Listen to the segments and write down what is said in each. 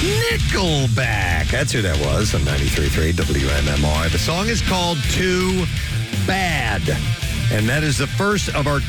Nickelback. That's who that was on 93.3 WMMR. The song is called Too Bad. And that is the first of our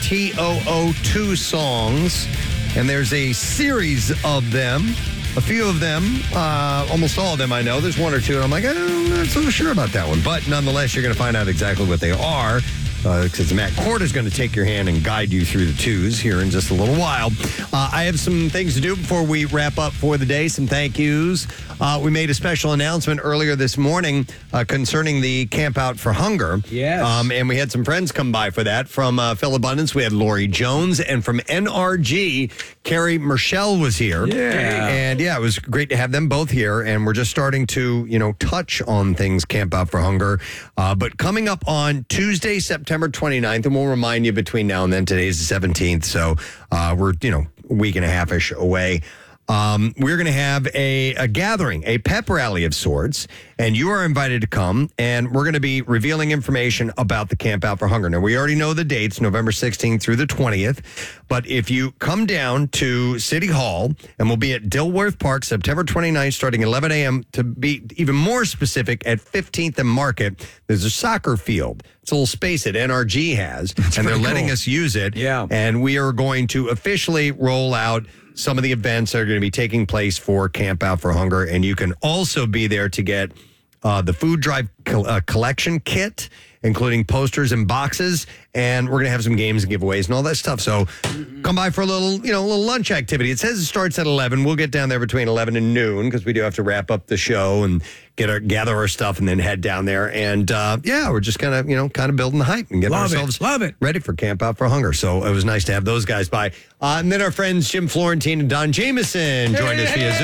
TOO2 songs. And there's a series of them. A few of them, almost all of them I know. There's one or two, and I'm like, I'm not so sure about that one. But nonetheless, you're going to find out exactly what they are. Because Matt Cord is going to take your hand and guide you through the twos here in just a little while. I have some things to do before we wrap up for the day, some thank yous. We made a special announcement earlier this morning concerning the Camp Out for Hunger. Yes. And we had some friends come by for that. From Phil Abundance, we had Lori Jones. And from NRG, Carrie Marshall was here. Yeah. And yeah, it was great to have them both here. And we're just starting to, touch on things Camp Out for Hunger. But coming up on Tuesday, September 29th, and we'll remind you between now and then, today's the 17th, so we're, a week and a half-ish away. We're going to have a gathering, a pep rally of sorts, and you are invited to come, and we're going to be revealing information about the Camp Out for Hunger. Now, we already know the dates, November 16th through the 20th, but if you come down to City Hall, and we'll be at Dilworth Park, September 29th, starting at 11 a.m., to be even more specific, at 15th and Market, there's a soccer field. It's a little space that NRG has, and they're letting us use it, and we are going to officially roll out some of the events that are going to be taking place for Camp Out for Hunger. And you can also be there to get the food drive collection kit, including posters and boxes. And we're going to have some games and giveaways and all that stuff. So come by for a little, little lunch activity. It says it starts at 11. We'll get down there between 11 and noon because we do have to wrap up the show and gather our stuff and then head down there. And we're just kind of building the hype and getting ourselves ready for Camp Out for Hunger. So it was nice to have those guys by. And then our friends Jim Florentine and Don Jameson joined us via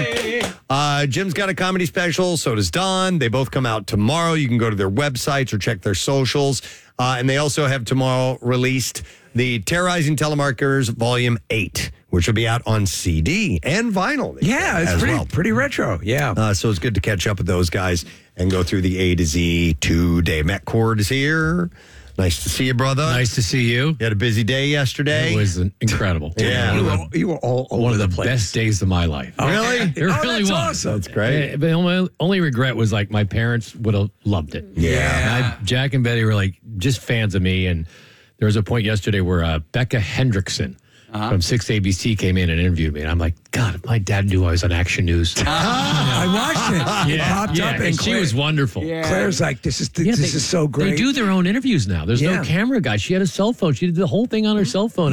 Zoom. Jim's got a comedy special. So does Don. They both come out tomorrow. You can go to their websites or check their socials. And they also have tomorrow released the Terrorizing Telemarketers Volume 8, which will be out on CD and vinyl. Yeah, it's pretty retro. Yeah. So it's good to catch up with those guys and go through the A to Z today. Matt Cord is here. Nice to see you, brother. Nice to see you. You had a busy day yesterday. It was incredible. Yeah. You were all over one of the place. best days of my life. Oh, really? It really was. Awesome. That's great. But the only regret was my parents would have loved it. Yeah. Jack and Betty were just fans of me. And there was a point yesterday where Becca Hendrickson from 6ABC came in and interviewed me. And I'm like, God, if my dad knew I was on Action News. I watched it. It popped up. And she was wonderful. Yeah. Claire's like, this is so great. They do their own interviews now. There's no camera guy. She had a cell phone. She did the whole thing on her cell phone.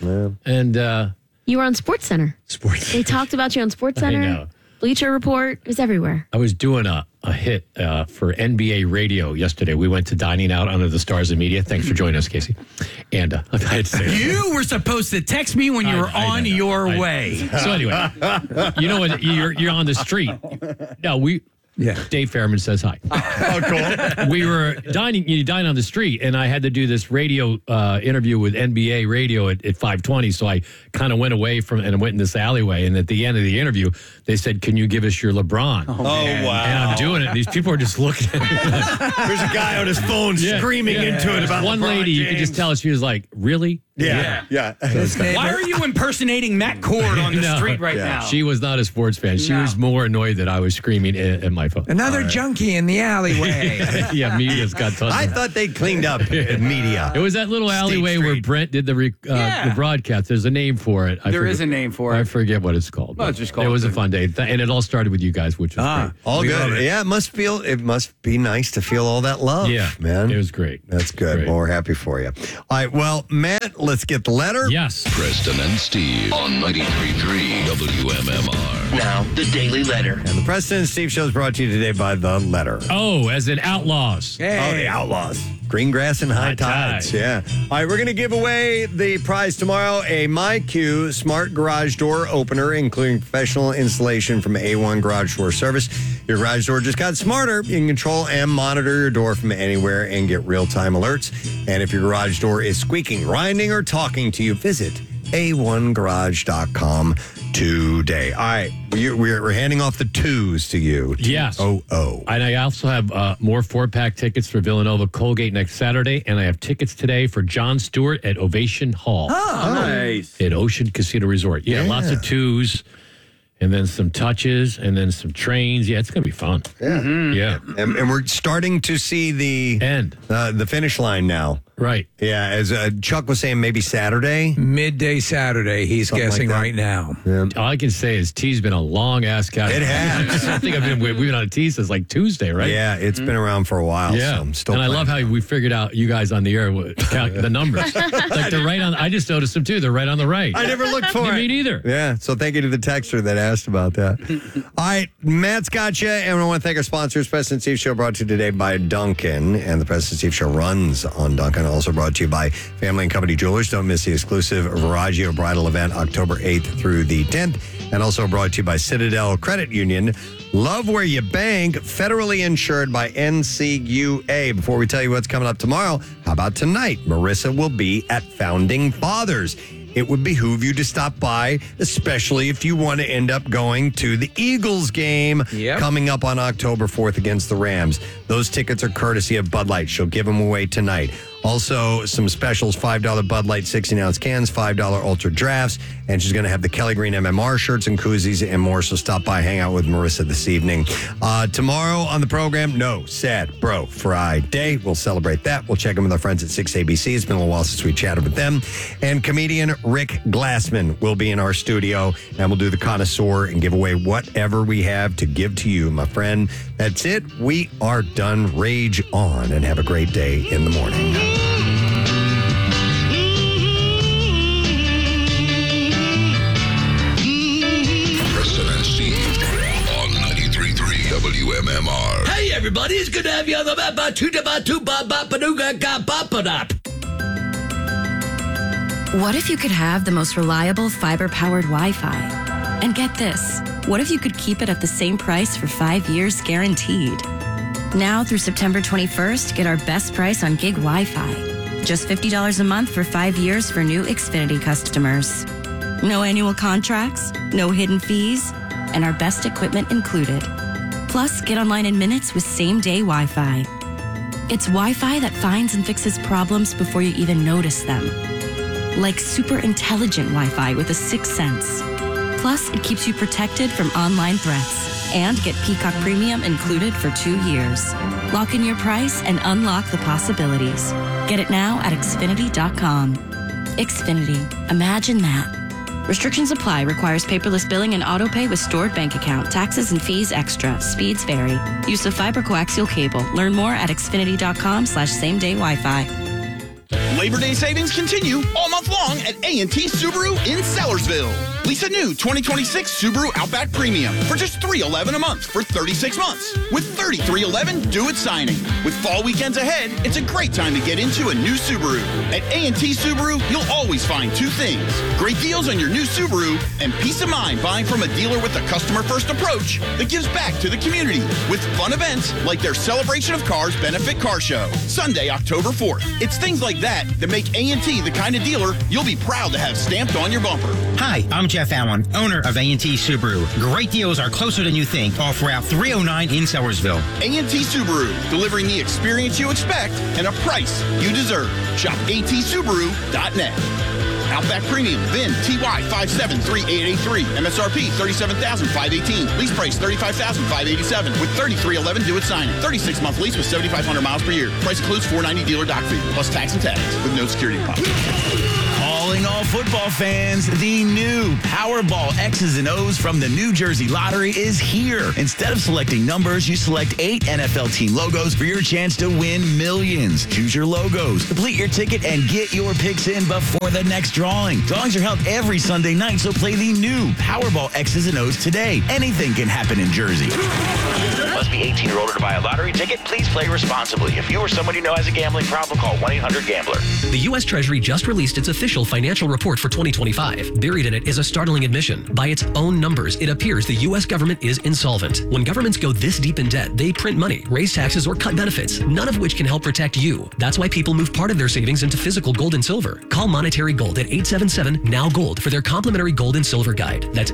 And you were on SportsCenter. They talked about you on SportsCenter. I know. Bleacher Report. It was everywhere. I was doing a hit for NBA radio yesterday. We went to Dining Out Under the Stars of Media. Thanks for joining us, Casey. And I had to say that. You were supposed to text me when you were on your way. So anyway, you know what? You're on the street. No, Dave Fairman says hi. Oh, cool. We were dining. You dine on the street, and I had to do this radio interview with NBA radio at 5:20. So I kind of went away from and went in this alleyway. And at the end of the interview, they said, "Can you give us your LeBron?" Oh, wow! And I'm doing it. These people are just looking at me. There's a guy on his phone screaming into it about one LeBron lady. James. You could just tell she was like, "Really?" Yeah. Why are you impersonating Matt Cord on the street right now? She was not a sports fan. She was more annoyed that I was screaming at my phone. Another junkie in the alleyway. Yeah, media's got tons. I thought they cleaned up media. It was that little alleyway where Brent did the broadcast. There's a name for it. There is a name for it. I forget what it's called. Well, it's just called it was a fun day. And it all started with you guys, which was great. All good. Yeah, it must be nice to feel all that love. Yeah, man. It was great. That's good. Great. Well, we're happy for you. All right, well, Matt, let's get the letter. Yes. Preston and Steve on 93.3 WMMR. Now, the Daily Letter. And the Preston and Steve show is brought to you today by The Letter. Oh, as in Outlaws. Oh, the Outlaws. Green grass and high tides. tide. Yeah. All right, we're going to give away the prize tomorrow, a MyQ smart garage door opener, including professional installation from A1 Garage Door Service. Your garage door just got smarter. You can control and monitor your door from anywhere and get real-time alerts. And if your garage door is squeaking, grinding, or talking to you, visit a1garage.com today. All right, we're handing off the twos to you. Yes. Oh. And I also have more 4-pack tickets for Villanova Colgate next Saturday, and I have tickets today for Jon Stewart at Ovation Hall. Oh, nice. At Ocean Casino Resort. Yeah, lots of twos. and then some touches, and then some trains. Yeah, it's going to be fun. Yeah. And we're starting to see the finish line now. Right. Yeah, as Chuck was saying, maybe Saturday. Midday Saturday, he's Something guessing like that. right now. Yeah. All I can say is T's been a long ass guy. It has. I think we've been on a T since like Tuesday, right? Yeah, it's been around for a while. Yeah. So I'm still and I playing. love how we figured out you guys on the air count the numbers. Like they're right on. I just noticed them too. They're right on the right. I never looked for it. Me neither. Yeah, so thank you to the texter that asked about that. All right, Matt's got you, and I want to thank our sponsors. President Steve Show brought to you today by Duncan, and the President Steve Show runs on Duncan. Also brought to you by Family and Company Jewelers. Don't miss the exclusive Viraggio Bridal event October 8th through the 10th, and also brought to you by Citadel Credit Union. Love where you bank, federally insured by NCUA. Before we tell you what's coming up tomorrow, how about tonight? Marissa will be at Founding Fathers. It would behoove you to stop by, especially if you want to end up going to the Eagles game coming up on October 4th against the Rams. Those tickets are courtesy of Bud Light. She'll give them away tonight. Also, some specials, $5 Bud Light 16-ounce cans, $5 Ultra Drafts, and she's going to have the Kelly Green MMR shirts and koozies and more, so stop by, hang out with Marissa this evening. Tomorrow on the program, no Sad Bro Friday. We'll celebrate that. We'll check in with our friends at 6ABC. It's been a little while since we chatted with them. And comedian Rick Glassman will be in our studio, and we'll do the connoisseur and give away whatever we have to give to you, my friend. That's it. We are done. Rage on, and have a great day in the morning. Preston and Steve on 93.3 WMMR. Hey, everybody, it's good to have you on the What if you could have the most reliable fiber-powered Wi-Fi? And get this, what if you could keep it at the same price for 5 years guaranteed? Now through September 21st, get our best price on gig Wi-Fi. Just $50 a month for 5 years for new Xfinity customers. No annual contracts, no hidden fees, and our best equipment included. Plus, get online in minutes with same-day Wi-Fi. It's Wi-Fi that finds and fixes problems before you even notice them. Like super intelligent Wi-Fi with a sixth sense. Plus, it keeps you protected from online threats. And get Peacock Premium included for 2 years. Lock in your price and unlock the possibilities. Get it now at Xfinity.com. Xfinity. Imagine that. Restrictions apply. Requires paperless billing and auto pay with stored bank account. Taxes and fees extra. Speeds vary. Use of fiber coaxial cable. Learn more at Xfinity.com/same-day Wi-Fi. Labor Day savings continue all month long at A&T Subaru in Sellersville. Lease a new 2026 Subaru Outback Premium for just $311 a month for 36 months. With $3311 due at signing. With fall weekends ahead, it's a great time to get into a new Subaru. At A&T Subaru, you'll always find two things. Great deals on your new Subaru and peace of mind buying from a dealer with a customer-first approach that gives back to the community with fun events like their Celebration of Cars Benefit Car Show, Sunday, October 4th. It's things like that make A&T the kind of dealer you'll be proud to have stamped on your bumper. Hi, I'm Jeff Allen, owner of A&T Subaru. Great deals are closer than you think off Route 309 in Sellersville. A&T Subaru, delivering the experience you expect and a price you deserve. Shop atsubaru.net. Outback Premium, VIN TY573883. MSRP $37,518. Lease price $35,587 with $3311 due at signing. 36-month lease with 7,500 miles per year. Price includes $490 dealer dock fee plus tax and tags with no security deposit. Calling all football fans, the new Powerball X's and O's from the New Jersey Lottery is here. Instead of selecting numbers, you select 8 NFL team logos for your chance to win millions. Choose your logos, complete your ticket, and get your picks in before the next drawing. Drawings are held every Sunday night, so play the new Powerball X's and O's today. Anything can happen in Jersey. Must be 18 or older to buy a lottery ticket. Please play responsibly. If you or someone you know has a gambling problem, call 1-800-GAMBLER. The U.S. Treasury just released its official financial report for 2025. Buried in it is a startling admission. By its own numbers, it appears the U.S. government is insolvent. When governments go this deep in debt, they print money, raise taxes, or cut benefits, none of which can help protect you. That's why people move part of their savings into physical gold and silver. Call Monetary Gold at 877-NOW-GOLD for their complimentary gold and silver guide. That's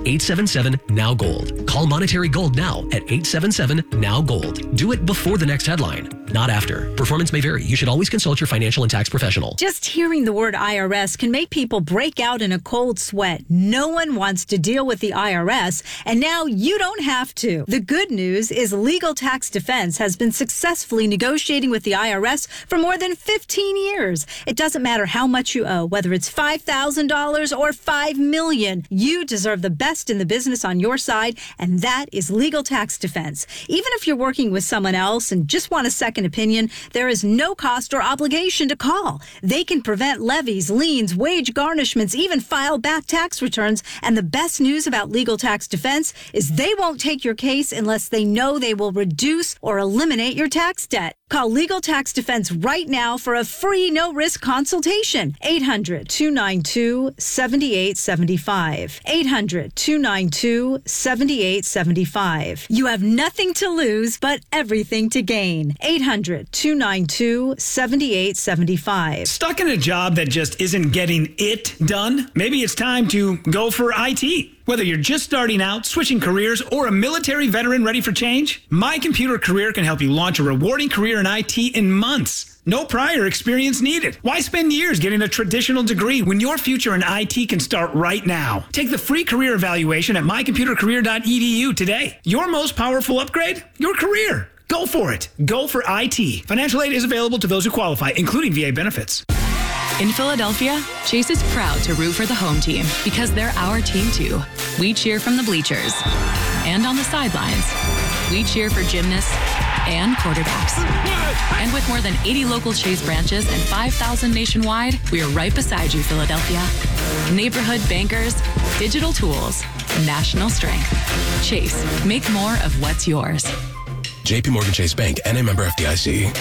877-NOW-GOLD. Call Monetary Gold now at 877-NOW-GOLD. Do it before the next headline. not after. Performance may vary. You should always consult your financial and tax professional. Just hearing the word IRS can make people break out in a cold sweat. No one wants to deal with the IRS, and now you don't have to. The good news is Legal Tax Defense has been successfully negotiating with the IRS for more than 15 years. It doesn't matter how much you owe, whether it's $5,000 or $5 million. You deserve the best in the business on your side, and that is Legal Tax Defense. Even if you're working with someone else and just want a second opinion, there is no cost or obligation to call. They can prevent levies, liens, wage garnishments, even file back tax returns. And the best news about Legal Tax Defense is they won't take your case unless they know they will reduce or eliminate your tax debt. Call Legal Tax Defense right now for a free no-risk consultation. 800-292-7875. 800-292-7875. You have nothing to lose but everything to gain. 800-292-7875. Stuck in a job that just isn't getting it done? Maybe it's time to go for IT. Whether you're just starting out, switching careers, or a military veteran ready for change, My Computer Career can help you launch a rewarding career in IT in months. No prior experience needed. Why spend years getting a traditional degree when your future in IT can start right now? Take the free career evaluation at mycomputercareer.edu today. Your most powerful upgrade? Your career. Go for it. Go for IT. Financial aid is available to those who qualify, including VA benefits. In Philadelphia, Chase is proud to root for the home team because they're our team too. We cheer from the bleachers and on the sidelines. We cheer for gymnasts and quarterbacks. And with more than 80 local Chase branches and 5,000 nationwide, we are right beside you, Philadelphia. Neighborhood bankers, digital tools, national strength. Chase, make more of what's yours. JP Morgan Chase Bank, NA member FDIC.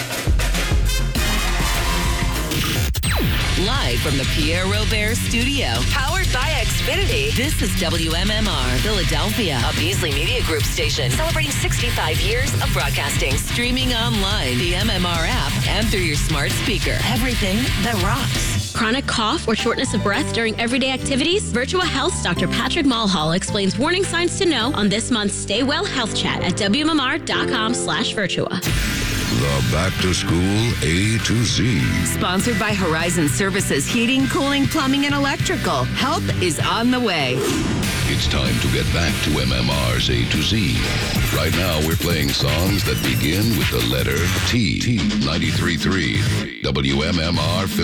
Live from the Pierre Robert Studio, powered by Xfinity, this is WMMR Philadelphia, a Beasley Media Group station celebrating 65 years of broadcasting. Streaming online, the MMR app, and through your smart speaker. Everything that rocks. Chronic cough or shortness of breath during everyday activities? Virtua Health's Dr. Patrick Mulhall explains warning signs to know on this month's Stay Well Health Chat at WMMR.com/Virtua. The Back to School A to Z. Sponsored by Horizon Services, Heating, Cooling, Plumbing, and Electrical. Help is on the way. It's time to get back to MMR's A to Z. Right now, we're playing songs that begin with the letter T. 93.3 WMMR